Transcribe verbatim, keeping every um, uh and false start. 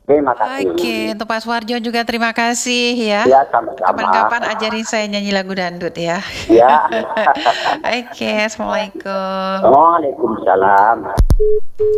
Terima kasih. Oke, untuk Pak Suwarjo juga terima kasih ya. Ya, sama-sama. Kapan-kapan ajarin saya nyanyi lagu dangdut ya. Ya. Oke, Assalamualaikum. Waalaikumsalam.